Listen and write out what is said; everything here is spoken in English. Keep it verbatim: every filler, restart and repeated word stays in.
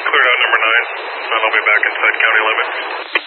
cleared out number nine, and I'll be back inside county limits.